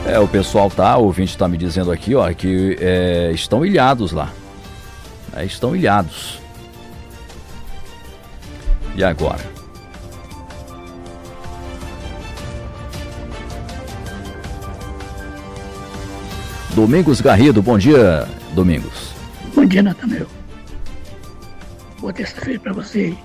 O pessoal o ouvinte está me dizendo aqui, ó, que estão ilhados lá. Estão ilhados. E agora? Domingos Garrido, bom dia, Domingos. Bom dia, Natanael. Boa terça-feira para você.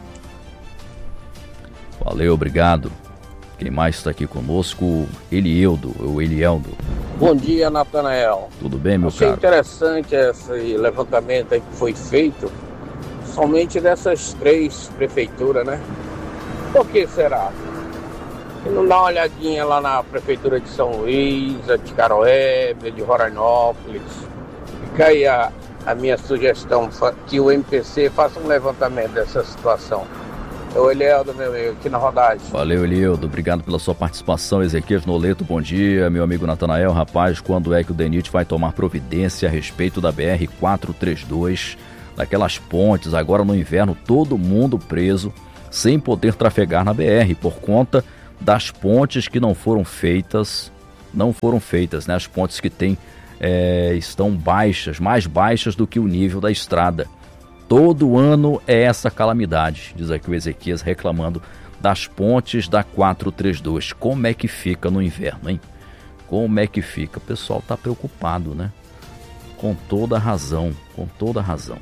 Valeu, obrigado. Quem mais está aqui conosco? Elieldo. Bom dia, Natanael. Tudo bem, meu Achei caro? interessante esse levantamento aí que foi feito, somente dessas 3 prefeituras, né? Por que será? E não dá uma olhadinha lá na prefeitura de São Luís, de Caroébia, de Rorainópolis? Fica aí a minha sugestão, que o MPC faça um levantamento dessa situação. O Elieldo, meu amigo, aqui na rodagem. Valeu, Elieldo. Obrigado pela sua participação. Ezequiel Noleto, bom dia. Meu amigo Natanael, rapaz, quando é que o DENIT vai tomar providência a respeito da BR-432, daquelas pontes, agora no inverno, todo mundo preso, sem poder trafegar na BR, por conta das pontes que não foram feitas, né? As pontes que tem, estão baixas, mais baixas do que o nível da estrada. Todo ano é essa calamidade, diz aqui o Ezequias reclamando das pontes da 432. Como é que fica no inverno, hein? Como é que fica? O pessoal está preocupado, né? Com toda razão, com toda razão.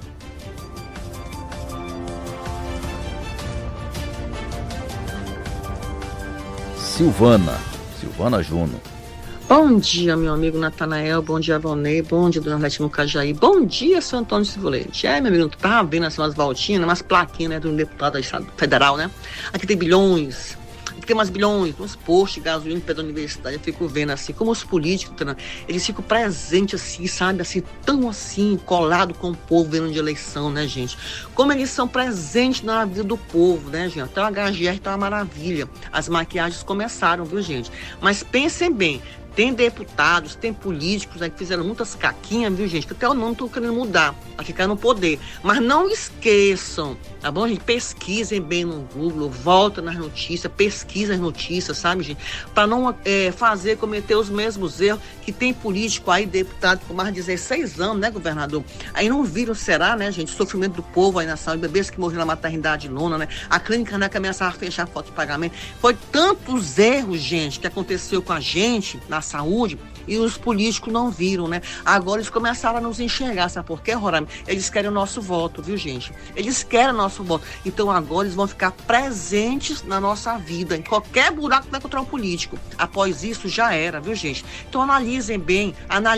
Silvana Juno. Bom dia, meu amigo Natanael, bom dia, Valnei, bom dia, Dona Arlete Mucajaí, bom dia, seu Antônio Civolete. Meu amigo, tu tava vendo assim umas voltinhas, umas plaquinhas, né, de um deputado federal, né? Aqui tem bilhões, aqui tem umas bilhões, uns postos de gasolina perto da universidade. Eu fico vendo assim, como os políticos, eles ficam presentes assim, sabe, assim, tão assim, colado com o povo vendo de eleição, né, gente? Como eles são presentes na vida do povo, né, gente? Até o HGR tá uma maravilha. As maquiagens começaram, viu, gente? Mas pensem bem, tem deputados, tem políticos, né, que fizeram muitas caquinhas, viu, gente? Que até o nome estão querendo mudar, para ficar no poder. Mas não esqueçam, tá bom, gente? Pesquisem bem no Google, volta nas notícias, pesquisem as notícias, sabe, gente? Para não cometer os mesmos erros que tem político aí, deputado por mais de 16 anos, né, governador? Aí não viram, será, né, gente? O sofrimento do povo aí na saúde, bebês que morreram na maternidade Lona, né? A clínica, né, que ameaçava fechar a falta de pagamento. Foi tantos erros, gente, que aconteceu com a gente na saúde, e os políticos não viram, né? Agora eles começaram a nos enxergar, sabe por quê, Roraima? Eles querem o nosso voto, viu, gente? Eles querem o nosso voto. Então agora eles vão ficar presentes na nossa vida, em qualquer buraco que vai encontrar um político. Após isso já era, viu, gente? Então analisem bem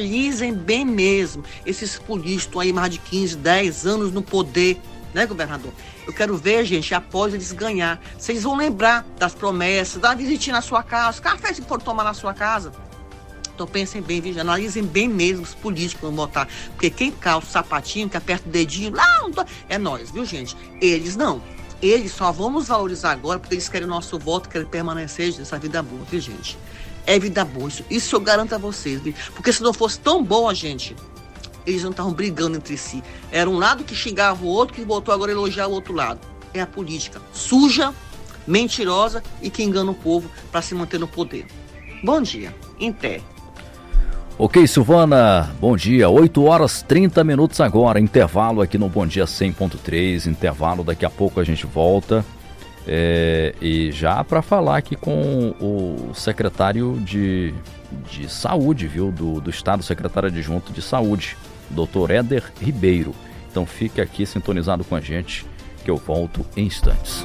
mesmo esses políticos estão aí mais de 15, 10 anos no poder, né, governador? Eu quero ver, gente, após eles ganhar, vocês vão lembrar das promessas, da visitinha na sua casa, café que foram tomar na sua casa. Então pensem bem, viu? Analisem bem mesmo os políticos que vão votar. Porque quem calça o sapatinho, que aperta o dedinho, é nós, viu, gente? Eles não. Eles só vão nos valorizar agora porque eles querem o nosso voto, querem permanecer nessa vida boa, viu, gente? É vida boa, isso eu garanto a vocês, viu? Porque se não fosse tão boa, gente, eles não estavam brigando entre si. Era um lado que xingava o outro, que voltou agora a elogiar o outro lado. É a política suja, mentirosa e que engana o povo para se manter no poder. Bom dia, em pé. Ok, Silvana, bom dia, 8h30 agora, intervalo aqui no Bom Dia 100.3, intervalo, daqui a pouco a gente volta, e já para falar aqui com o secretário de saúde, viu, do estado, secretário adjunto de saúde, Dr. Éder Ribeiro. Então fique aqui sintonizado com a gente, que eu volto em instantes.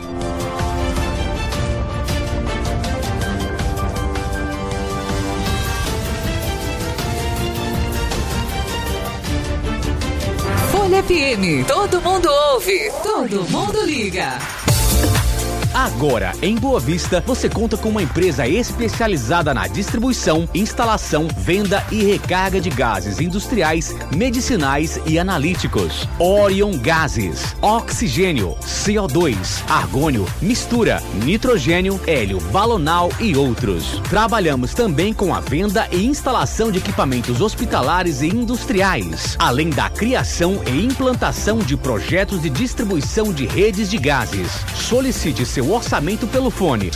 Folha FM, todo mundo ouve, todo mundo liga. Agora, em Boa Vista, você conta com uma empresa especializada na distribuição, instalação, venda e recarga de gases industriais, medicinais e analíticos. Orion Gases, oxigênio, CO2, argônio, mistura, nitrogênio, hélio, balonal e outros. Trabalhamos também com a venda e instalação de equipamentos hospitalares e industriais, além da criação e implantação de projetos de distribuição de redes de gases. Solicite seu seu orçamento pelo fone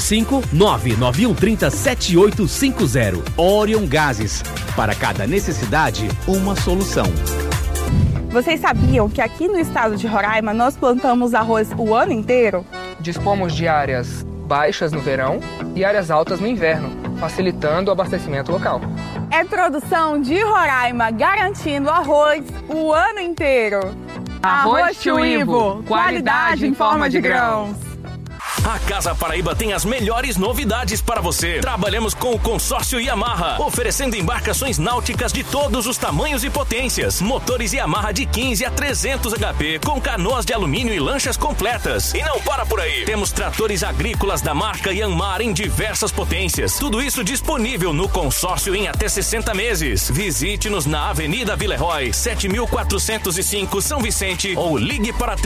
95991307850. Orion Gases. Para cada necessidade, uma solução. Vocês sabiam que aqui no estado de Roraima nós plantamos arroz o ano inteiro? Dispomos de áreas baixas no verão e áreas altas no inverno, facilitando o abastecimento local. É produção de Roraima, garantindo arroz o ano inteiro. Arroz Tio Ivo, qualidade em forma de grãos. A Casa Paraíba tem as melhores novidades para você. Trabalhamos com o consórcio Yamaha, oferecendo embarcações náuticas de todos os tamanhos e potências. Motores Yamaha de 15 a 300 HP, com canoas de alumínio e lanchas completas. E não para por aí. Temos tratores agrícolas da marca Yanmar em diversas potências. Tudo isso disponível no consórcio em até 60 meses. Visite-nos na Avenida Villeroy, 7405 São Vicente, ou ligue para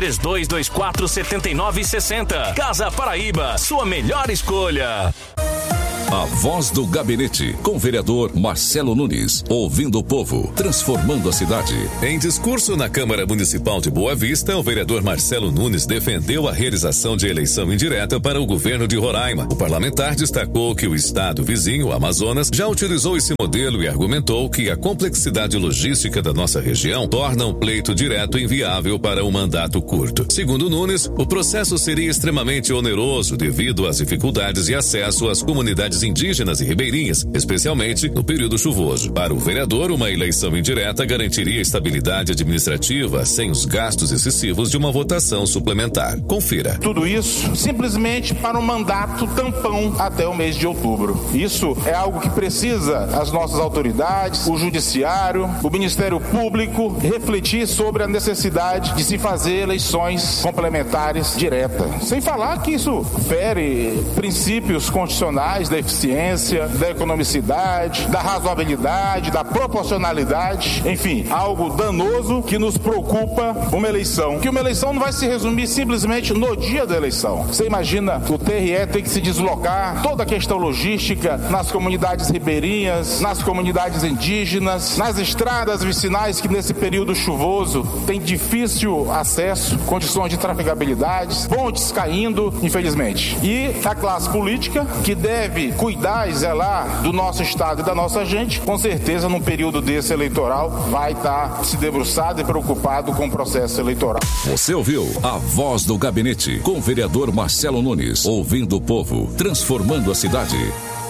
3224-7960. Casa Paraíba, sua melhor escolha. A Voz do Gabinete, com o vereador Marcelo Nunes, ouvindo o povo, transformando a cidade. Em discurso na Câmara Municipal de Boa Vista, o vereador Marcelo Nunes defendeu a realização de eleição indireta para o governo de Roraima. O parlamentar destacou que o estado vizinho, Amazonas, já utilizou esse modelo e argumentou que a complexidade logística da nossa região torna um pleito direto inviável para um mandato curto. Segundo Nunes, o processo seria extremamente oneroso devido às dificuldades de acesso às comunidades indígenas e ribeirinhas, especialmente no período chuvoso. Para o vereador, uma eleição indireta garantiria estabilidade administrativa sem os gastos excessivos de uma votação suplementar. Confira. Tudo isso simplesmente para um mandato tampão até o mês de outubro. Isso é algo que precisa as nossas autoridades, o judiciário, o Ministério Público refletir sobre a necessidade de se fazer eleições complementares diretas. Sem falar que isso fere princípios constitucionais da eficiência, da economicidade, da razoabilidade, da proporcionalidade, enfim, algo danoso que nos preocupa uma eleição. Que uma eleição não vai se resumir simplesmente no dia da eleição. Você imagina o TRE ter que se deslocar, toda a questão logística nas comunidades ribeirinhas, nas comunidades indígenas, nas estradas vicinais que nesse período chuvoso tem difícil acesso, condições de trafegabilidade, pontes caindo, infelizmente. E a classe política que deve cuidar e zelar do nosso estado e da nossa gente, com certeza num período desse eleitoral vai estar se debruçado e preocupado com o processo eleitoral. Você ouviu a Voz do Gabinete, com o vereador Marcelo Nunes, ouvindo o povo, transformando a cidade.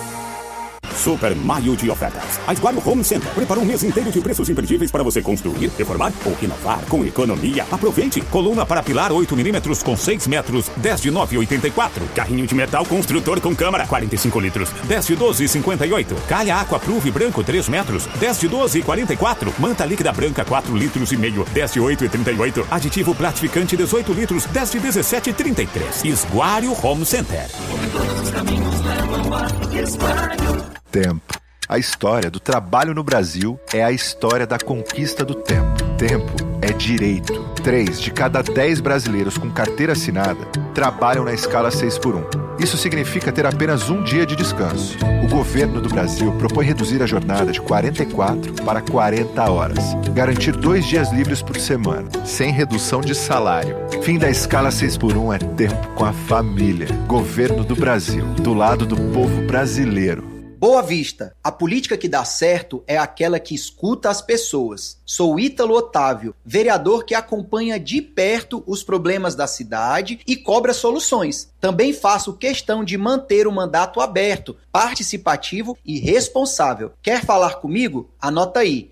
Super Maio de ofertas. A Esguario Home Center preparou um mês inteiro de preços imperdíveis para você construir, reformar ou inovar com economia. Aproveite! Coluna para pilar 8 milímetros com 6 metros, 10 de 9,84. Carrinho de metal construtor com câmara, 45 litros, 10 de 12,58. Calha Aqua Pruve branco, 3 metros, 10 de 12,44. Manta líquida branca, 4 litros e meio, 10 de 8,38. Aditivo platificante, 18 litros, 10 de 17,33. Esguario Home Center. Todos os caminhos levam a Esguario. Tempo. A história do trabalho no Brasil é a história da conquista do tempo. Tempo é direito. 3 de cada 10 brasileiros com carteira assinada trabalham na escala 6x1. Isso significa ter apenas um dia de descanso. O governo do Brasil propõe reduzir a jornada de 44 para 40 horas. Garantir 2 dias livres por semana, sem redução de salário. Fim da escala 6x1 é tempo com a família. Governo do Brasil, do lado do povo brasileiro. Boa Vista, a política que dá certo é aquela que escuta as pessoas. Sou Ítalo Otávio, vereador que acompanha de perto os problemas da cidade e cobra soluções. Também faço questão de manter o mandato aberto, participativo e responsável. Quer falar comigo? Anota aí,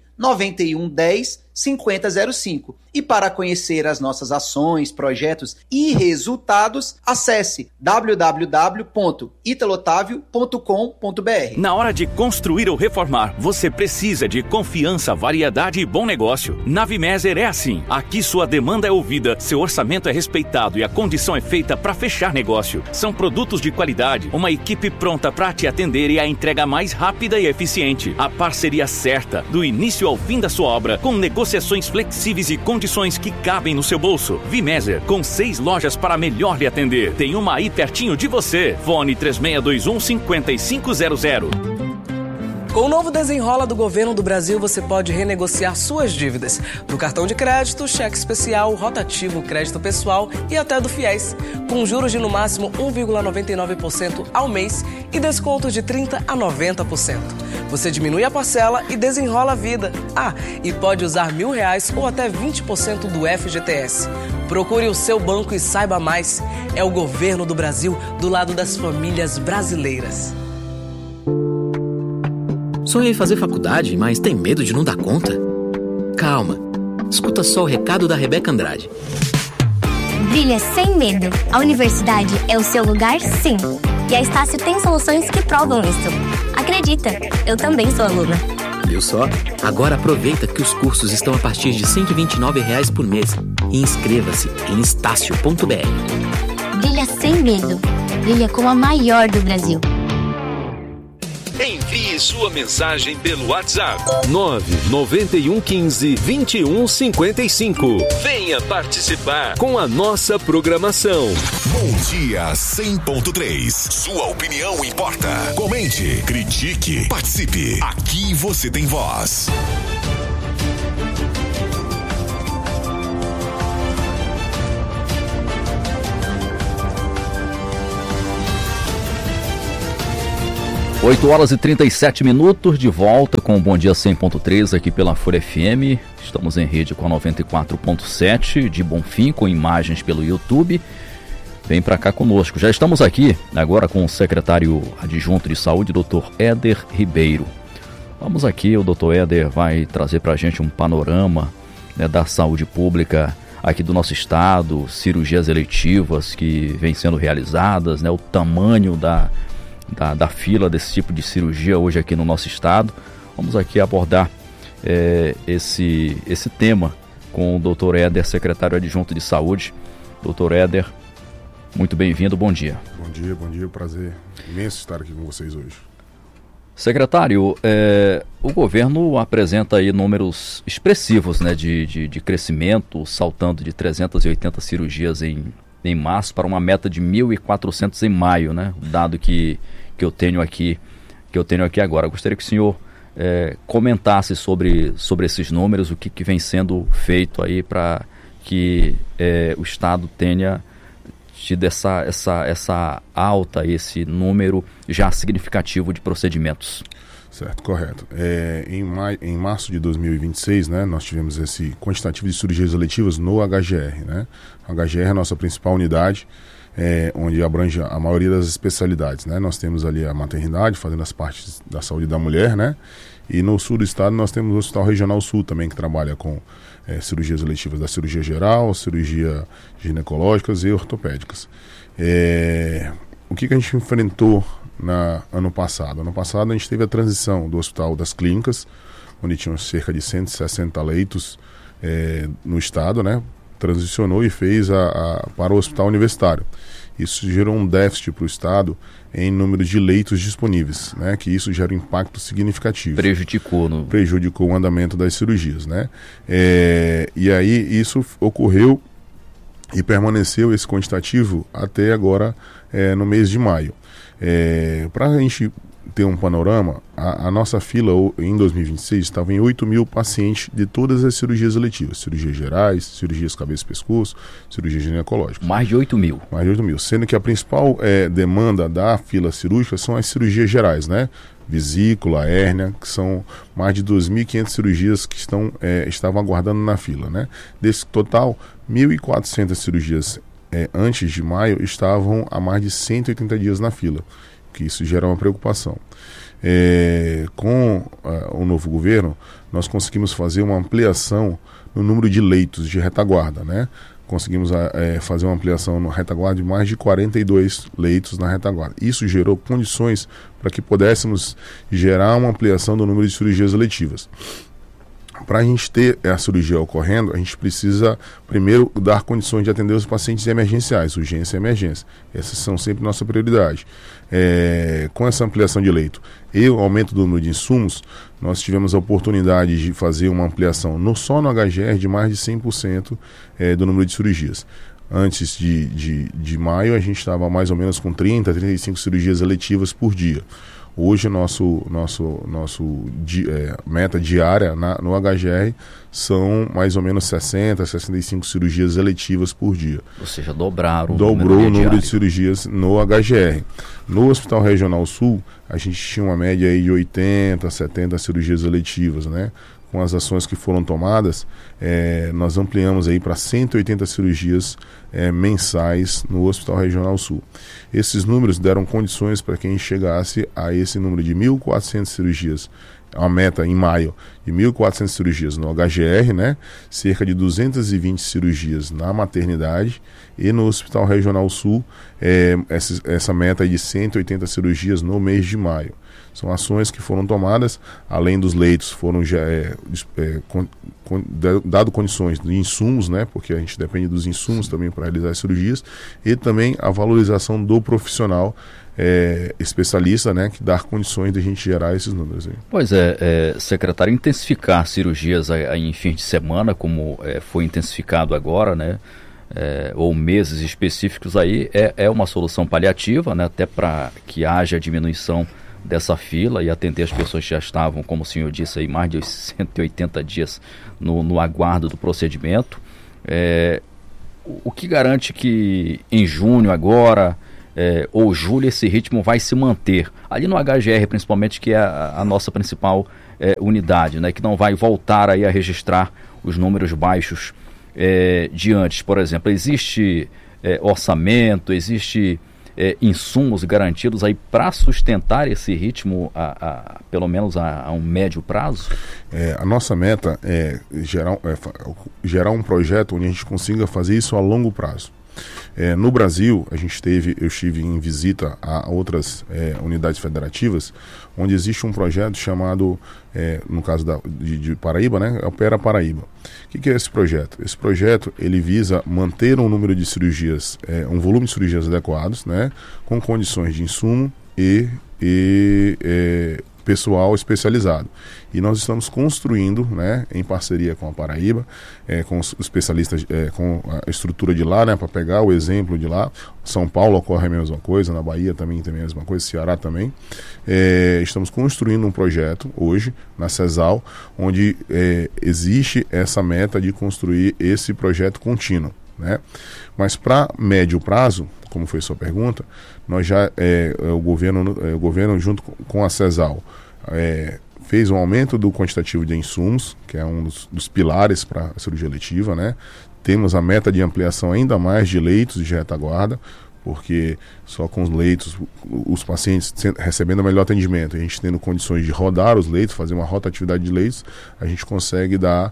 9110-5005. E para conhecer as nossas ações, projetos e resultados, acesse www.italotavio.com.br. Na hora de construir ou reformar, você precisa de confiança, variedade e bom negócio. Na Vimeser é assim. Aqui sua demanda é ouvida, seu orçamento é respeitado e a condição é feita para fechar negócio. São produtos de qualidade, uma equipe pronta para te atender e a entrega mais rápida e eficiente. A parceria certa, do início ao fim da sua obra, com negociações flexíveis e condições que cabem no seu bolso. Vimeser, com 6 lojas para melhor lhe atender. Tem uma aí pertinho de você. Fone 3621-5500. Com o novo Desenrola do Governo do Brasil, você pode renegociar suas dívidas do cartão de crédito, cheque especial, rotativo, crédito pessoal e até do FIES, com juros de no máximo 1,99% ao mês e descontos de 30% a 90%. Você diminui a parcela e desenrola a vida. E pode usar R$1.000 ou até 20% do FGTS. Procure o seu banco e saiba mais. É o Governo do Brasil do lado das famílias brasileiras. Sonha em fazer faculdade, mas tem medo de não dar conta? Calma. Escuta só o recado da Rebeca Andrade. Brilha sem medo. A universidade é o seu lugar, sim. E a Estácio tem soluções que provam isso. Acredita, eu também sou aluna. Viu só? Agora aproveita que os cursos estão a partir de R$ 129,00 por mês. E inscreva-se em estácio.br. Brilha sem medo. Brilha como a maior do Brasil. Envie sua mensagem pelo WhatsApp 99115-2155. Venha participar com a nossa programação. Bom Dia 100.3. Sua opinião importa. Comente, critique, participe. Aqui você tem voz. Oito horas e 37 minutos, de volta com o Bom Dia 100.3 aqui pela Folha FM. Estamos em rede com a 94.7 de Bonfim, com imagens pelo YouTube. Vem para cá conosco. Já estamos aqui agora com o secretário adjunto de saúde, Dr. Éder Ribeiro. Vamos aqui, o Dr. Éder vai trazer para a gente um panorama, né, da saúde pública aqui do nosso estado, cirurgias eletivas que vêm sendo realizadas, né, o tamanho da fila desse tipo de cirurgia hoje aqui no nosso estado. Vamos aqui abordar esse tema com o Dr. Éder, secretário adjunto de saúde. Dr. Éder, muito bem-vindo, bom dia. Bom dia, prazer imenso estar aqui com vocês hoje. Secretário, o governo apresenta aí números expressivos, né, de crescimento, saltando de 380 cirurgias em março para uma meta de 1.400 em maio, né? O dado que eu tenho aqui agora. Gostaria que o senhor comentasse sobre esses números, o que vem sendo feito aí para que o estado tenha tido essa alta, esse número já significativo de procedimentos. Certo, correto. Em março de 2026, né, nós tivemos esse quantitativo de cirurgias eletivas no HGR, né? O HGR é a nossa principal unidade, onde abrange a maioria das especialidades, né? Nós temos ali a maternidade, fazendo as partes da saúde da mulher, né? E no sul do estado nós temos o Hospital Regional Sul também, que trabalha com cirurgias eletivas da cirurgia geral, cirurgia ginecológicas e ortopédicas. O que a gente enfrentou ano passado? Ano passado a gente teve a transição do Hospital das Clínicas, onde tinham cerca de 160 leitos no estado, né? Transicionou e fez para o Hospital Universitário. Isso gerou um déficit para o estado em número de leitos disponíveis, né? Que isso gera um impacto significativo. Prejudicou o andamento das cirurgias, né? E aí isso ocorreu e permaneceu esse quantitativo até agora, no mês de maio. Para a gente ter um panorama, a nossa fila em 2026 estava em 8.000 pacientes de todas as cirurgias eletivas, cirurgias gerais, cirurgias cabeça e pescoço, cirurgia ginecológica. Mais de 8.000. Mais de 8.000, sendo que a principal demanda da fila cirúrgica são as cirurgias gerais, né? Vesícula, hérnia, que são mais de 2.500 cirurgias que estavam aguardando na fila, né? Desse total, 1.400 cirurgias antes de maio estavam há mais de 180 dias na fila, que isso gera uma preocupação. Com o novo governo, nós conseguimos fazer uma ampliação no número de leitos de retaguarda, né? Conseguimos fazer uma ampliação no retaguarda de mais de 42 leitos na retaguarda. Isso gerou condições para que pudéssemos gerar uma ampliação do número de cirurgias eletivas. Para a gente ter a cirurgia ocorrendo, a gente precisa primeiro dar condições de atender os pacientes emergenciais, urgência e emergência. Essas são sempre nossa prioridade. Com essa ampliação de leito e o aumento do número de insumos, nós tivemos a oportunidade de fazer uma ampliação só no HGR de mais de 100% do número de cirurgias. Antes de maio, a gente estava mais ou menos com 30, 35 cirurgias eletivas por dia. Hoje meta diária no HGR são mais ou menos 60, 65 cirurgias eletivas por dia. Ou seja, dobrou o número de cirurgias no HGR. No Hospital Regional Sul, a gente tinha uma média aí de 80, 70 cirurgias eletivas, né? Com as ações que foram tomadas, nós ampliamos aí para 180 cirurgias mensais no Hospital Regional Sul. Esses números deram condições para que a gente chegasse a esse número de 1.400 cirurgias, a meta em maio de 1.400 cirurgias no HGR, né? Cerca de 220 cirurgias na maternidade, e no Hospital Regional Sul essa meta é de 180 cirurgias no mês de maio. São ações que foram tomadas, além dos leitos, foram dado condições de insumos, né? Porque a gente depende dos insumos também para realizar as cirurgias, e também a valorização do profissional especialista, né, que dá condições de a gente gerar esses números aí. Pois secretário, intensificar cirurgias em fim de semana, como foi intensificado agora, né, ou meses específicos aí, é uma solução paliativa, né, até para que haja diminuição dessa fila e atender as pessoas que já estavam, como o senhor disse aí, mais de 180 dias no aguardo do procedimento. O que garante que em junho agora, ou julho, esse ritmo vai se manter? Ali no HGR, principalmente, que é a nossa principal unidade, né, que não vai voltar aí a registrar os números baixos de antes. Por exemplo, existe orçamento, existe insumos garantidos aí para sustentar esse ritmo pelo menos a um médio prazo? A nossa meta é gerar um projeto onde a gente consiga fazer isso a longo prazo. No Brasil, eu estive em visita a outras unidades federativas, onde existe um projeto chamado, no caso de Paraíba, né, Opera Paraíba. O que é esse projeto? Esse projeto ele visa manter um número de cirurgias, um volume de cirurgias adequados, né, com condições de insumo e pessoal especializado. E nós estamos construindo, né, em parceria com a Paraíba, com os especialistas, com a estrutura de lá, né, para pegar o exemplo de lá. São Paulo ocorre a mesma coisa, na Bahia também tem a mesma coisa, Ceará também. Estamos construindo um projeto hoje na CESAL, onde existe essa meta de construir esse projeto contínuo, né? Mas para médio prazo, como foi sua pergunta, nós já o governo junto com a CESAL fez um aumento do quantitativo de insumos, que é um dos pilares para a cirurgia eletiva, né? Temos a meta de ampliação ainda mais de leitos de retaguarda, porque só com os leitos, os pacientes recebendo o melhor atendimento, a gente tendo condições de rodar os leitos, fazer uma rotatividade de leitos, a gente consegue dar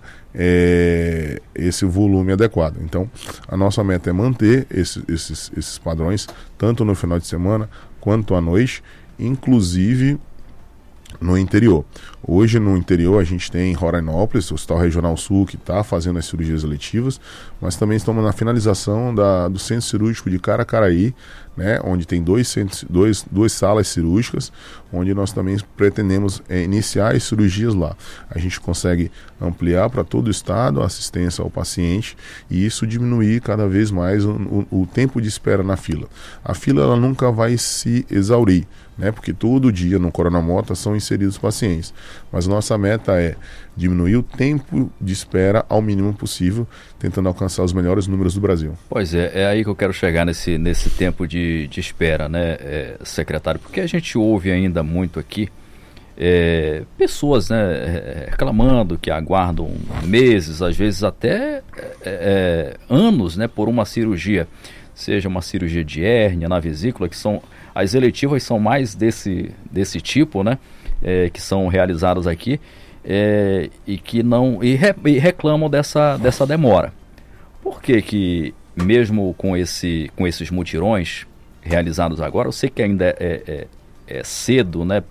esse volume adequado. Então, a nossa meta é manter esses padrões, tanto no final de semana quanto à noite, inclusive no interior. Hoje no interior a gente tem em Rorainópolis, o Hospital Regional Sul, que está fazendo as cirurgias eletivas, mas também estamos na finalização do Centro Cirúrgico de Caracaraí, né, onde tem duas salas cirúrgicas, onde nós também pretendemos iniciar as cirurgias lá. A gente consegue ampliar para todo o estado a assistência ao paciente e isso diminuir cada vez mais o tempo de espera na fila. A fila ela nunca vai se exaurir, né, porque todo dia no Coronamota são inseridos pacientes, mas nossa meta é diminuir o tempo de espera ao mínimo possível, tentando alcançar os melhores números do Brasil. Pois é aí que eu quero chegar nesse tempo de espera, né, secretário, porque a gente ouve ainda muito aqui pessoas, né, reclamando que aguardam meses, às vezes até anos, né, por uma cirurgia, seja uma cirurgia de hérnia na vesícula, que são as eletivas são mais desse tipo, né, que são realizadas aqui, e que não e reclamam dessa demora. Por que mesmo com esses mutirões realizados agora, eu sei que ainda é cedo, né,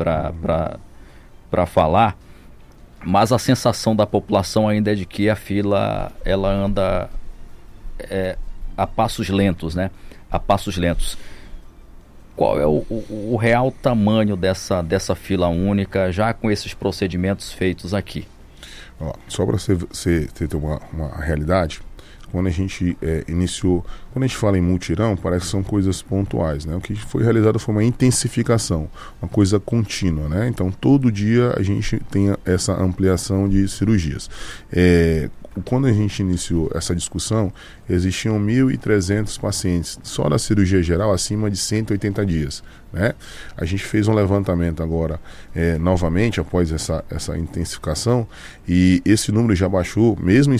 para falar, mas a sensação da população ainda é de que a fila ela anda a passos lentos, né? A passos lentos. Qual é o real tamanho dessa fila única, já com esses procedimentos feitos aqui? Só para você ter uma realidade, quando a gente iniciou, quando a gente fala em mutirão, parece que são coisas pontuais, né? O que foi realizado foi uma intensificação, uma coisa contínua, né? Então todo dia a gente tem essa ampliação de cirurgias. Quando a gente iniciou essa discussão, existiam 1.300 pacientes só da cirurgia geral acima de 180 dias, né? A gente fez um levantamento agora, novamente, após essa intensificação, e esse número já baixou, mesmo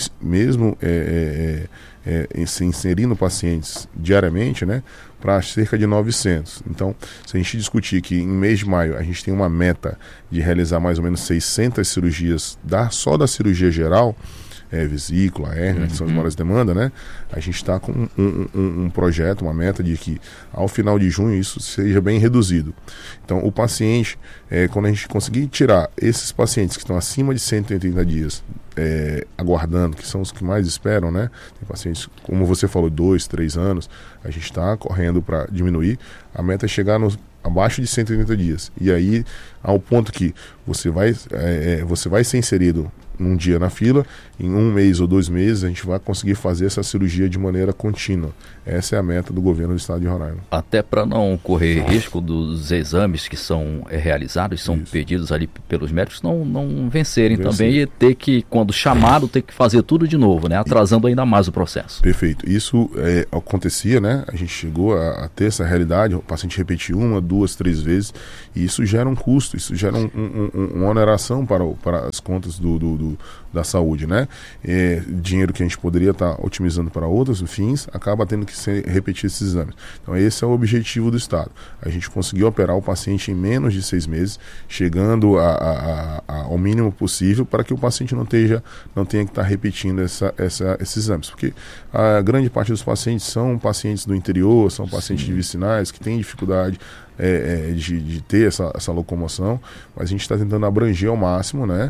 se inserindo pacientes diariamente, né, para cerca de 900. Então, se a gente discutir que em mês de maio a gente tem uma meta de realizar mais ou menos 600 cirurgias só da cirurgia geral, vesícula, hérnia, que são as maiores demandas, né? A gente está com um projeto, uma meta de que ao final de junho isso seja bem reduzido. Então, o paciente, quando a gente conseguir tirar esses pacientes que estão acima de 180 dias, aguardando, que são os que mais esperam, né? Tem pacientes, como você falou, 2, 3 anos, a gente está correndo para diminuir. A meta é chegar abaixo de 180 dias. E aí, ao ponto que você vai ser inserido um dia na fila, em 1 mês ou 2 meses a gente vai conseguir fazer essa cirurgia de maneira contínua. Essa é a meta do governo do estado de Roraima. Até para não correr risco dos exames que são realizados, são pedidos ali pelos médicos, não vencerem também e ter que, quando chamado, ter que fazer tudo de novo, né? Atrasando ainda mais o processo. Perfeito. Isso acontecia, né? A gente chegou a ter essa realidade, o paciente repetir 1, 2, 3 vezes, e isso gera um custo, isso gera uma oneração para as contas da saúde, né? Dinheiro que a gente poderia estar otimizando para outros fins, acaba tendo que repetir esses exames. Então esse é o objetivo do Estado. A gente conseguiu operar o paciente em menos de 6 meses, chegando ao mínimo possível para que o paciente não tenha que estar repetindo esses exames. Porque a grande parte dos pacientes são pacientes do interior, são pacientes de vicinais que têm dificuldade de ter essa locomoção, mas a gente está tentando abranger ao máximo, né,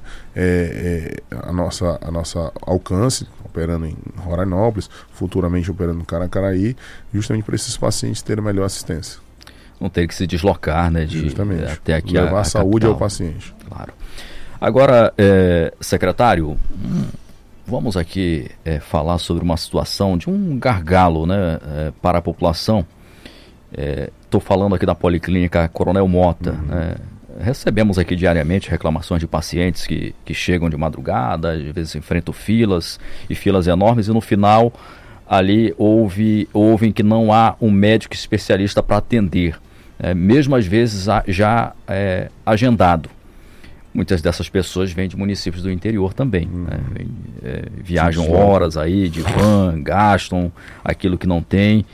a nossa alcance, operando em Rorainópolis, futuramente operando em Caracaraí, justamente para esses pacientes terem melhor assistência. Não ter que se deslocar, né, justamente, até aqui levar a saúde capital. Ao paciente. Claro. Agora, secretário, vamos aqui falar sobre uma situação de um gargalo, né, para a população. Estou falando aqui da Policlínica Coronel Mota, né? Recebemos aqui diariamente reclamações de pacientes que chegam de madrugada, às vezes enfrentam filas enormes, e no final ali ouvem que não há um médico especialista para atender, mesmo às vezes já agendado. Muitas dessas pessoas vêm de municípios do interior também, né? Viajam horas aí de van, gastam aquilo que não tem,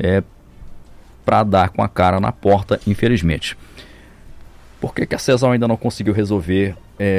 para dar com a cara na porta, infelizmente. Por que a CESAL ainda não conseguiu resolver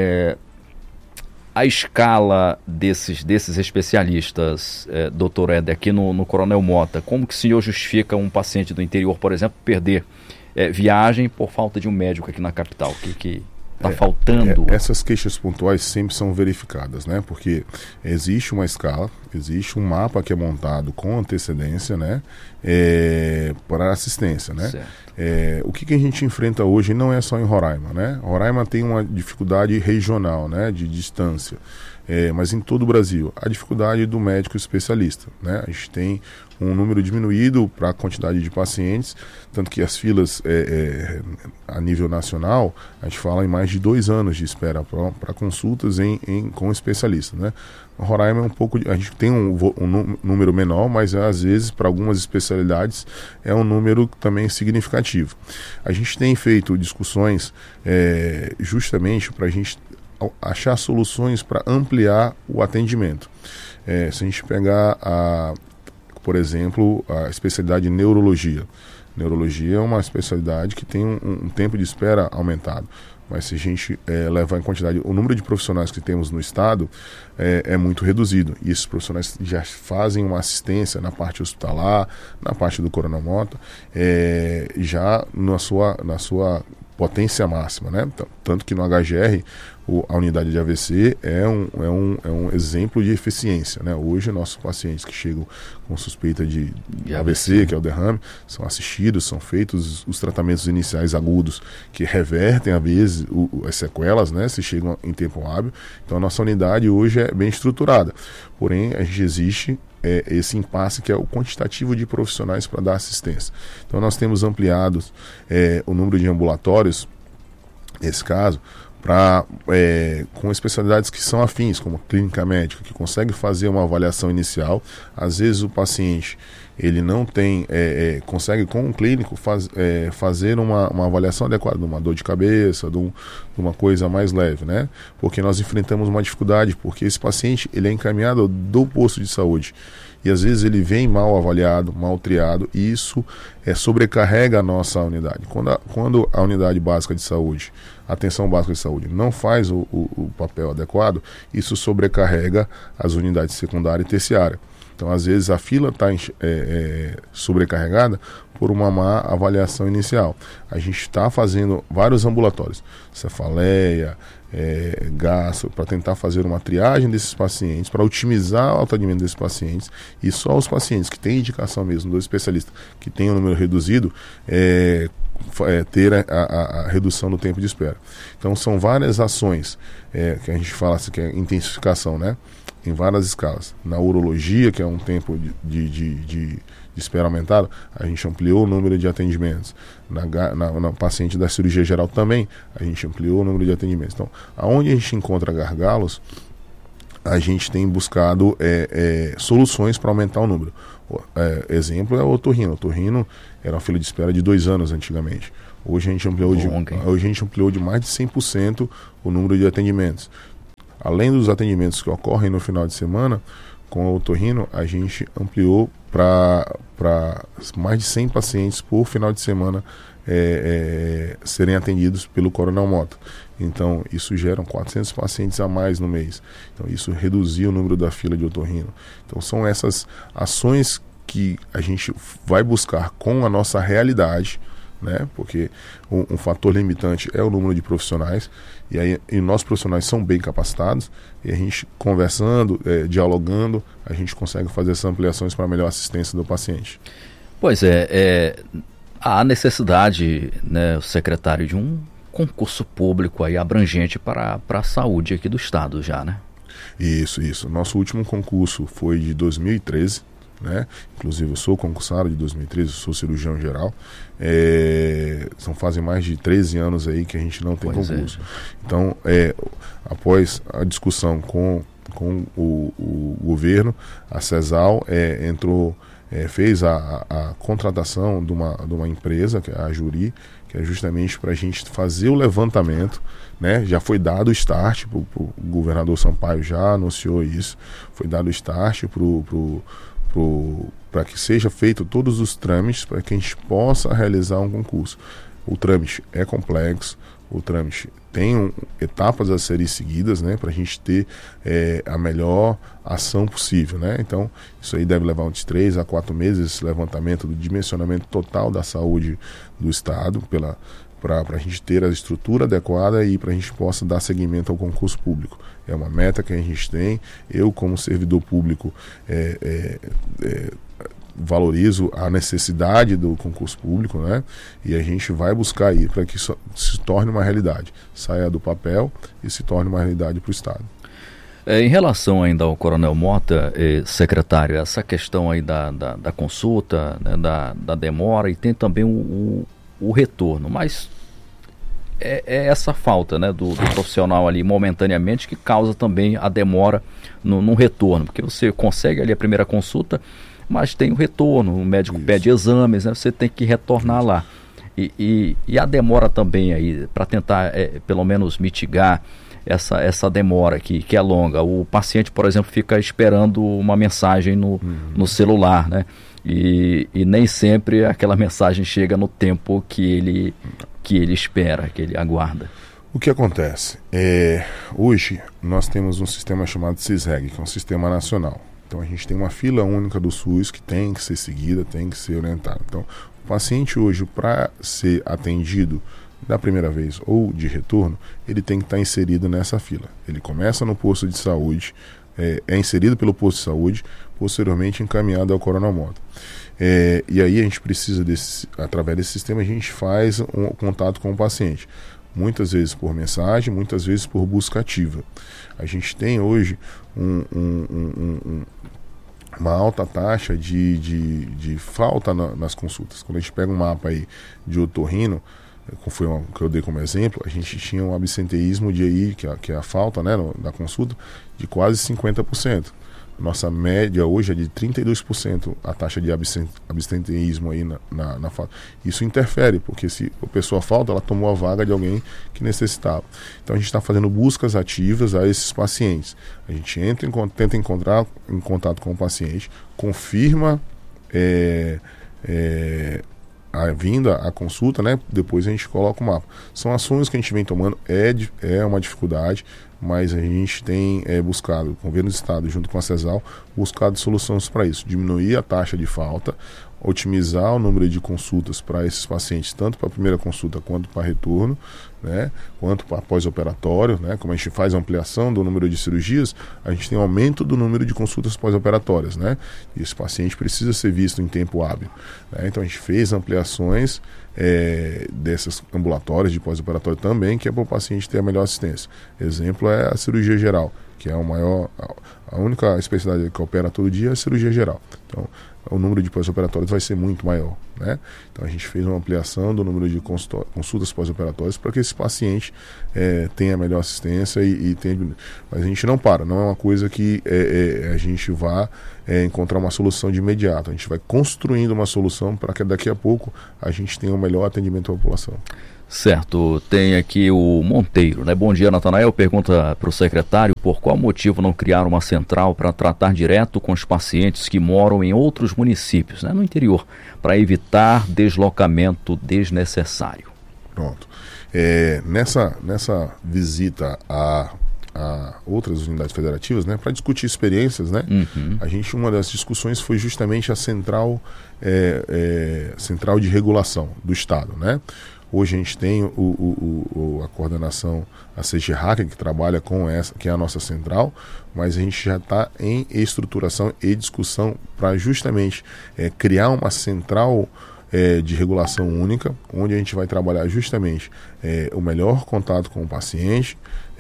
a escala desses especialistas, doutor Éder, aqui no Coronel Mota? Como que o senhor justifica um paciente do interior, por exemplo, perder viagem por falta de um médico aqui na capital? O que está faltando? Essas queixas pontuais sempre são verificadas, né? Porque existe uma escala, existe um mapa que é montado com antecedência, né? Para assistência, né? O que a gente enfrenta hoje não é só em Roraima, né? Roraima tem uma dificuldade regional, né? De distância. Mas em todo o Brasil, a dificuldade do médico especialista, né? A gente tem um número diminuído para a quantidade de pacientes, tanto que as filas a nível nacional, a gente fala em mais de 2 anos de espera para consultas com especialistas, né? Roraima é um pouco, a gente tem um número menor, mas às vezes para algumas especialidades é um número também significativo. A gente tem feito discussões justamente para a gente achar soluções para ampliar o atendimento. Se a gente pegar, por exemplo, a especialidade de neurologia. Neurologia é uma especialidade que tem um tempo de espera aumentado. Mas se a gente levar em quantidade o número de profissionais que temos no estado, é muito reduzido. E esses profissionais já fazem uma assistência na parte hospitalar, na parte do Coronel Mota, já na sua potência máxima, né? Tanto que no HGR a unidade de AVC é um exemplo de eficiência, né? Hoje nossos pacientes que chegam com suspeita de AVC, que é o derrame, são assistidos, são feitos os tratamentos iniciais agudos que revertem às vezes as sequelas, né? Se chegam em tempo hábil. Então a nossa unidade hoje é bem estruturada, porém a gente existe esse impasse que é o quantitativo de profissionais para dar assistência. Então nós temos ampliado o número de ambulatórios, nesse caso, com especialidades que são afins, como clínica médica, que consegue fazer uma avaliação inicial. Às vezes o paciente ele não tem, consegue com um clínico fazer uma avaliação adequada de uma dor de cabeça, de uma coisa mais leve, né? Porque nós enfrentamos uma dificuldade, porque esse paciente ele é encaminhado do posto de saúde e às vezes ele vem mal avaliado, mal triado, e isso sobrecarrega a nossa unidade. Quando a unidade básica de saúde, a atenção básica de saúde, não faz o papel adequado, isso sobrecarrega as unidades secundária e terciária. Então, às vezes, a fila está sobrecarregada por uma má avaliação inicial. A gente está fazendo vários ambulatórios, cefaleia, gastro, para tentar fazer uma triagem desses pacientes, para otimizar o atendimento desses pacientes, e só os pacientes que têm indicação mesmo do especialista, que tem um número reduzido, ter a redução do tempo de espera. Então, são várias ações que a gente fala assim, que é intensificação, né? Em várias escalas. Na urologia, que é um tempo de espera aumentado, a gente ampliou o número de atendimentos. Na paciente da cirurgia geral também, a gente ampliou o número de atendimentos. Então, aonde a gente encontra gargalos, a gente tem buscado soluções para aumentar o número. Exemplo é o otorrino. O otorrino era uma fila de espera de 2 anos antigamente. Hoje a gente ampliou de mais de 100% o número de atendimentos. Além dos atendimentos que ocorrem no final de semana, com o otorrino, a gente ampliou para mais de 100 pacientes por final de semana serem atendidos pelo Coronel Mota. Então, isso gera 400 pacientes a mais no mês. Então, isso reduziu o número da fila de otorrino. Então, são essas ações que a gente vai buscar com a nossa realidade, né? Porque um fator limitante é o número de profissionais, e nossos profissionais são bem capacitados, e a gente conversando, dialogando, a gente consegue fazer essas ampliações para a melhor assistência do paciente. Pois há necessidade, né, secretário, de um concurso público aí abrangente para a saúde aqui do estado já, né? Isso. Nosso último concurso foi de 2013, né? Inclusive eu sou concursado de 2013, sou cirurgião geral. Fazem mais de 13 anos aí que a gente não tem concurso. Então, após a discussão com o governo, a CESAL fez a contratação de uma empresa, que é a Juri, que é justamente para a gente fazer o levantamento, né? Já foi dado o start, o governador Sampaio já anunciou isso, foi dado o start para que seja feito todos os trâmites para que a gente possa realizar um concurso. O trâmite é complexo, o trâmite tem etapas a serem seguidas, né, para a gente ter a melhor ação possível, né? Então, isso aí deve levar uns 3 a 4 meses, esse levantamento do dimensionamento total da saúde do estado, para a gente ter a estrutura adequada e para a gente possa dar seguimento ao concurso público. É uma meta que a gente tem. Eu, como servidor público, valorizo a necessidade do concurso público, né? E a gente vai buscar aí para que isso se torne uma realidade, saia do papel e se torne uma realidade para o estado. Em relação ainda ao Coronel Mota, secretário, essa questão aí da consulta, né, da demora, e tem também o retorno, mas é essa falta, né, do profissional ali momentaneamente que causa também a demora no retorno, porque você consegue ali a primeira consulta, mas tem o retorno, o médico pede exames, né, você tem que retornar lá. E a demora também aí, para tentar pelo menos mitigar essa demora que é longa. O paciente, por exemplo, fica esperando uma mensagem no celular, né? E nem sempre aquela mensagem chega no tempo que ele espera, que ele aguarda. O que acontece? Hoje nós temos um sistema chamado CISREG, que é um sistema nacional. Então a gente tem uma fila única do SUS que tem que ser seguida, tem que ser orientada. Então o paciente hoje, para ser atendido da primeira vez ou de retorno, ele tem que estar inserido nessa fila. Ele começa no posto de saúde, é inserido pelo posto de saúde, posteriormente encaminhado ao Coronel Mota. E aí a gente precisa, através desse sistema, a gente faz um contato com o paciente. Muitas vezes por mensagem, muitas vezes por busca ativa. A gente tem hoje uma alta taxa de falta nas consultas. Quando a gente pega um mapa aí de otorrino, que eu dei como exemplo, a gente tinha um absenteísmo que é a falta, né, da consulta, de quase 50%. Nossa média hoje é de 32% a taxa de absenteísmo aí na falta. Isso interfere, porque se a pessoa falta, ela tomou a vaga de alguém que necessitava. Então a gente está fazendo buscas ativas a esses pacientes. A gente tenta entrar em contato com o paciente, confirma a vinda, a consulta, né? Depois a gente coloca o mapa. São ações que a gente vem tomando, é uma dificuldade, mas a gente tem buscado, o governo do estado junto com a CESAL, buscado soluções para isso, diminuir a taxa de falta, otimizar o número de consultas para esses pacientes, tanto para a primeira consulta quanto para retorno, né, quanto para pós-operatório, né, como a gente faz a ampliação do número de cirurgias, a gente tem um aumento do número de consultas pós-operatórias, né, e esse paciente precisa ser visto em tempo hábil, né, então a gente fez ampliações dessas ambulatórias de pós-operatório também, que é para o paciente ter a melhor assistência. Exemplo é a cirurgia geral, que é a única especialidade que opera todo dia é a cirurgia geral. Então, o número de pós-operatórios vai ser muito maior, né? Então a gente fez uma ampliação do número de consultas pós-operatórias para que esse paciente tenha melhor assistência e tenha... Mas a gente não para, não é uma coisa que a gente vá encontrar uma solução de imediato. A gente vai construindo uma solução para que daqui a pouco a gente tenha o melhor atendimento à população. Certo, tem aqui o Monteiro, né? Bom dia, Natanael. Pergunta para o secretário por qual motivo não criar uma central para tratar direto com os pacientes que moram em outros municípios, né, no interior, para evitar deslocamento desnecessário. Pronto. Nessa visita a outras unidades federativas, né, para discutir experiências, né, uma das discussões foi justamente a central de regulação do Estado, né. Hoje a gente tem a coordenação, a CGRAC, que trabalha com essa, que é a nossa central, mas a gente já está em estruturação e discussão para justamente criar uma central de regulação única, onde a gente vai trabalhar justamente o melhor contato com o paciente,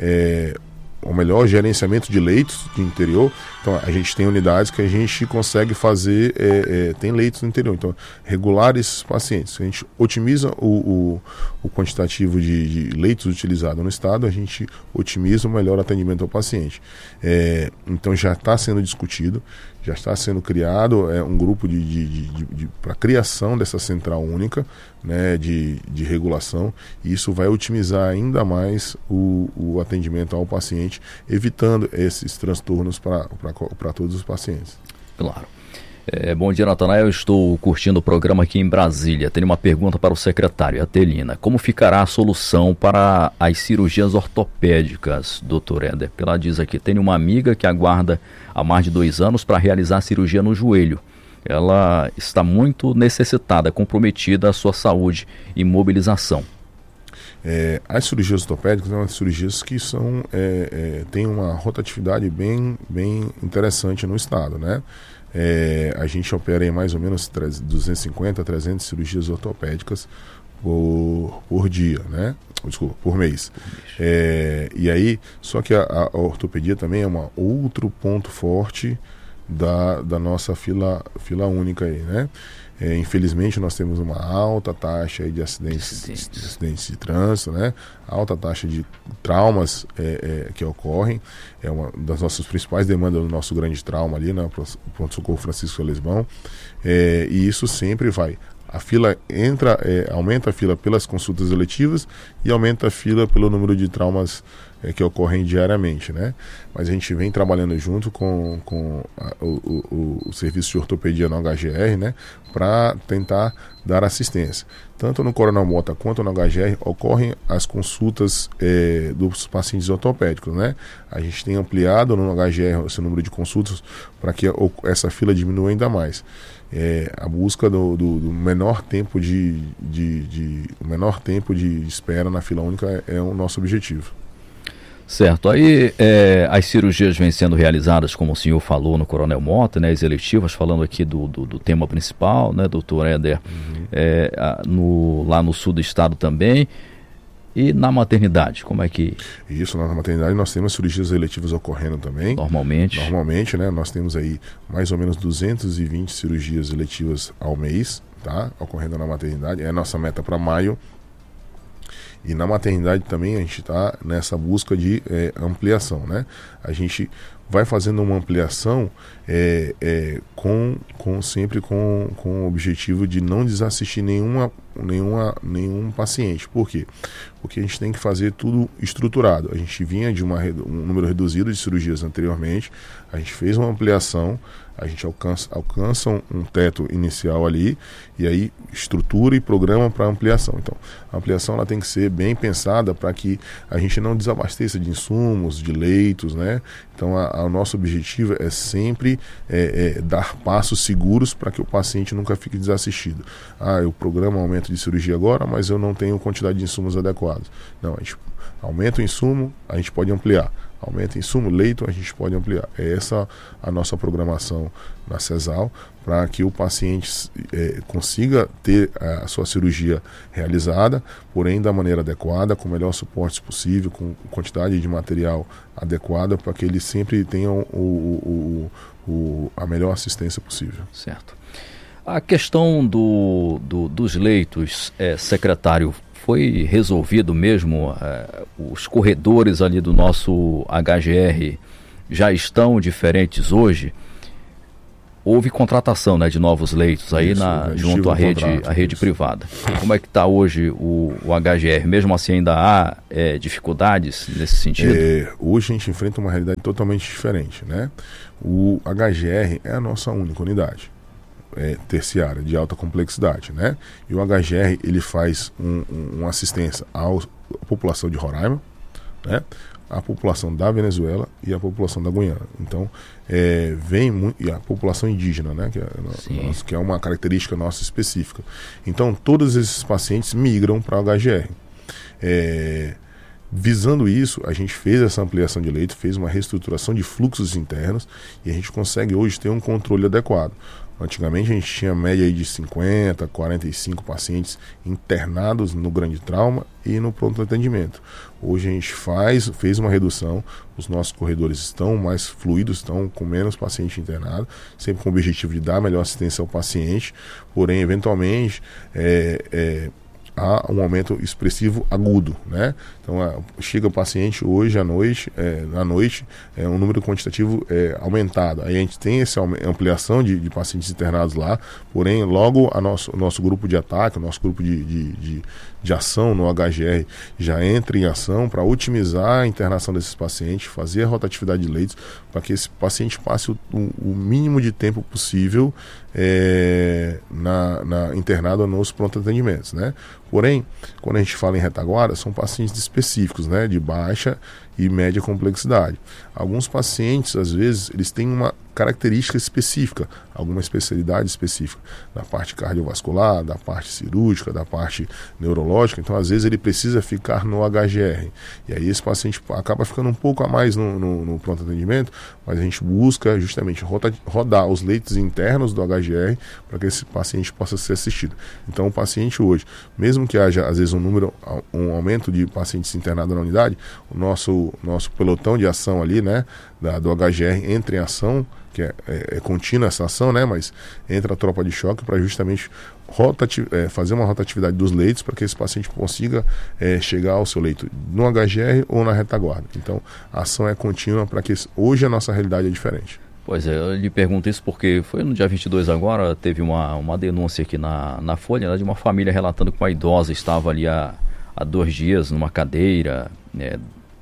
o melhor gerenciamento de leitos do interior. Então a gente tem unidades que a gente consegue fazer, tem leitos no interior, então regular esses pacientes. A gente otimiza o quantitativo de leitos utilizados no estado, a gente otimiza o melhor atendimento ao paciente. Então já está sendo discutido, já está sendo criado um grupo para a criação dessa central única, né, de regulação, e isso vai otimizar ainda mais o atendimento ao paciente, evitando esses transtornos para todos os pacientes. Claro. Bom dia, Natanael. Eu estou curtindo o programa aqui em Brasília. Tenho uma pergunta para o secretário, Atelina. Como ficará a solução para as cirurgias ortopédicas, doutor Éder? Ela diz aqui, tenho uma amiga que aguarda há mais de 2 anos para realizar a cirurgia no joelho. Ela está muito necessitada, comprometida a sua saúde e mobilização. As cirurgias ortopédicas são cirurgias que têm uma rotatividade bem interessante no estado, né? A gente opera em mais ou menos 250 a 300 cirurgias ortopédicas por dia, né? Desculpa, por mês. E aí, só que a ortopedia também é um outro ponto forte da nossa fila única aí, né? Infelizmente nós temos uma alta taxa de acidentes de trânsito, né? Alta taxa de traumas que ocorrem, é uma das nossas principais demandas do nosso grande trauma ali na Pronto-Socorro Francisco Lesbão, e isso sempre vai. A fila aumenta a fila pelas consultas eletivas e aumenta a fila pelo número de traumas que ocorrem diariamente, né? Mas a gente vem trabalhando junto com o serviço de ortopedia no HGR, né? Para tentar dar assistência. Tanto no Coronel Mota quanto no HGR ocorrem as consultas dos pacientes ortopédicos, né? A gente tem ampliado no HGR esse número de consultas para que essa fila diminua ainda mais. A busca do menor tempo menor tempo de espera na fila única é o nosso objetivo. Certo, aí as cirurgias vêm sendo realizadas, como o senhor falou, no Coronel Mota, né, as eletivas, falando aqui do tema principal, né, doutor Éder, lá no sul do estado também. E na maternidade, como é que... Isso, na maternidade nós temos cirurgias eletivas ocorrendo também. Normalmente, né? Nós temos aí mais ou menos 220 cirurgias eletivas ao mês, tá? Ocorrendo na maternidade. É a nossa meta para maio. E na maternidade também a gente está nessa busca de ampliação, né? A gente vai fazendo uma ampliação sempre com o objetivo de não desassistir nenhum paciente. Por quê? Porque a gente tem que fazer tudo estruturado. A gente vinha de um número reduzido de cirurgias anteriormente, a gente fez uma ampliação, a gente alcança um teto inicial ali, e aí estrutura e programa para ampliação. Então, a ampliação ela tem que ser bem pensada para que a gente não desabasteça de insumos, de leitos, né? Então, o nosso objetivo é sempre dar passos seguros para que o paciente nunca fique desassistido. Eu programo aumento de cirurgia agora, mas eu não tenho quantidade de insumos adequados. Não, a gente aumenta o insumo, a gente pode ampliar. Aumenta o insumo, leito, a gente pode ampliar. É essa a nossa programação na CESAL, para que o paciente consiga ter a sua cirurgia realizada, porém da maneira adequada, com o melhor suporte possível, com quantidade de material adequada, para que ele sempre tenha a melhor assistência possível. Certo. A questão dos leitos, secretário, foi resolvido mesmo? Os corredores ali do nosso HGR já estão diferentes hoje? Houve contratação, né, de novos leitos aí junto à rede privada. Como é que está hoje o HGR? Mesmo assim ainda há dificuldades nesse sentido? Hoje a gente enfrenta uma realidade totalmente diferente, né? O HGR é a nossa única unidade terciária de alta complexidade, né? E o HGR ele faz uma assistência à população de Roraima, né? A população da Venezuela e a população da Guiana. Então, e a população indígena, né? Que é uma característica nossa específica. Então, todos esses pacientes migram para o HGR. Visando isso, a gente fez essa ampliação de leito, fez uma reestruturação de fluxos internos e a gente consegue hoje ter um controle adequado. Antigamente a gente tinha média aí de 50, 45 pacientes internados no grande trauma e no pronto atendimento. Hoje a gente fez uma redução, os nossos corredores estão mais fluidos, estão com menos paciente internado, sempre com o objetivo de dar melhor assistência ao paciente, porém eventualmente há um aumento expressivo agudo, né? Então chega o paciente hoje à noite, um número quantitativo aumentado. Aí a gente tem essa ampliação de pacientes internados lá, porém logo o nosso grupo de ataque, o nosso grupo de ação no HGR já entra em ação para otimizar a internação desses pacientes, fazer a rotatividade de leitos para que esse paciente passe o mínimo de tempo possível internado nos pronto atendimentos, né? Porém, quando a gente fala em retaguarda, são pacientes específicos, né, de baixa e média complexidade. Alguns pacientes, às vezes, eles têm uma característica específica, alguma especialidade específica da parte cardiovascular, da parte cirúrgica, da parte neurológica. Então, às vezes, ele precisa ficar no HGR. E aí esse paciente acaba ficando um pouco a mais no pronto atendimento, mas a gente busca justamente rodar os leitos internos do HGR para que esse paciente possa ser assistido. Então, o paciente hoje, mesmo que haja, às vezes, um aumento de pacientes internados na unidade, o nosso pelotão de ação ali, né, do HGR entra em ação, que é contínua essa ação, né, mas entra a tropa de choque para justamente fazer uma rotatividade dos leitos para que esse paciente consiga chegar ao seu leito no HGR ou na retaguarda. Então, a ação é contínua para que hoje a nossa realidade é diferente. Pois é, eu lhe pergunto isso porque foi no dia 22 agora, teve uma denúncia aqui na Folha, né, de uma família relatando que uma idosa estava ali há 2 dias numa cadeira, né,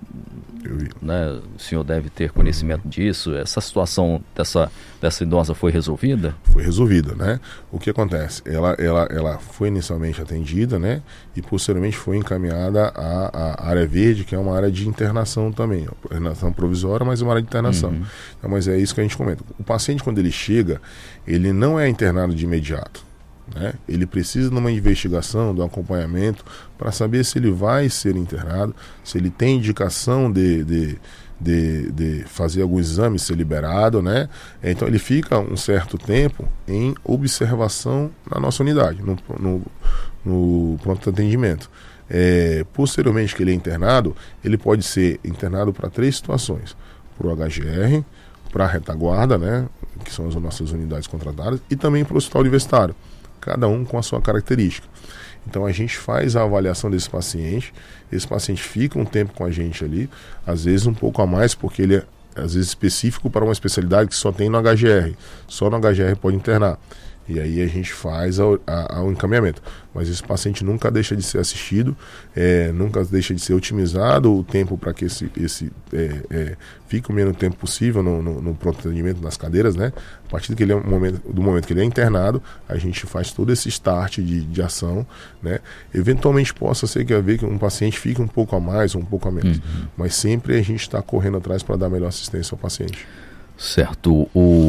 o senhor deve ter conhecimento disso. Essa situação dessa idosa foi resolvida? Foi resolvida, né? O que acontece? Ela foi inicialmente atendida, né? E posteriormente foi encaminhada à área verde, que é uma área de internação também. Internação provisória, mas é uma área de internação. Então, mas é isso que a gente comenta. O paciente, quando ele chega, ele não é internado de imediato, né? Ele precisa de uma investigação, de um acompanhamento para saber se ele vai ser internado, se ele tem indicação de fazer algum exame, ser liberado, né? Então ele fica um certo tempo em observação na nossa unidade, no pronto atendimento. Posteriormente que ele é internado, ele pode ser internado para 3 situações: para o HGR, para a retaguarda, né, que são as nossas unidades contratadas, e também para o hospital universitário, cada um com a sua característica. Então a gente faz a avaliação desse paciente, esse paciente fica um tempo com a gente ali, às vezes um pouco a mais, porque ele é às vezes específico para uma especialidade que só tem no HGR, só no HGR pode internar. E aí a gente faz o encaminhamento. Mas esse paciente nunca deixa de ser assistido, nunca deixa de ser otimizado o tempo para que fique o menos tempo possível no pronto atendimento nas cadeiras, né? A partir do momento que ele é internado, a gente faz todo esse start de ação, né? Eventualmente possa ser que um paciente fique um pouco a mais ou um pouco a menos, mas sempre a gente está correndo atrás para dar melhor assistência ao paciente. Certo.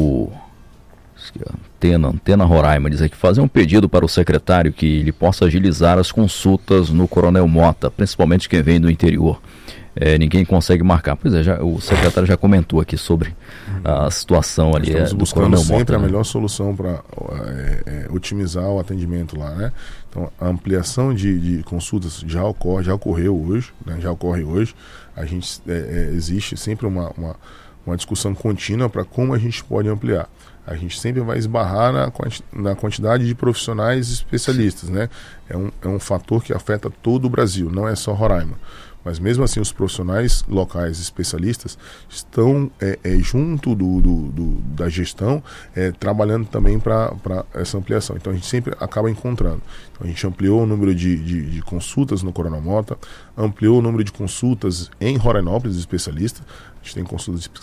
Antena Roraima diz aqui: fazer um pedido para o secretário que ele possa agilizar as consultas no Coronel Mota, principalmente quem vem do interior. Ninguém consegue marcar. Pois é, o secretário já comentou aqui sobre a situação ali do Coronel Mota. Sempre a melhor solução para otimizar o atendimento lá, né? Então, a ampliação de consultas já ocorre hoje. A gente existe sempre uma discussão contínua para como a gente pode ampliar. A gente sempre vai esbarrar na quantidade de profissionais especialistas, né? É um fator que afeta todo o Brasil, não é só Roraima. Mas mesmo assim, os profissionais locais especialistas estão junto da gestão, trabalhando também para essa ampliação. Então a gente sempre acaba encontrando. Então, a gente ampliou o número de consultas no Coronel Mota, ampliou o número de consultas em Rorainópolis, especialistas. A gente tem consultas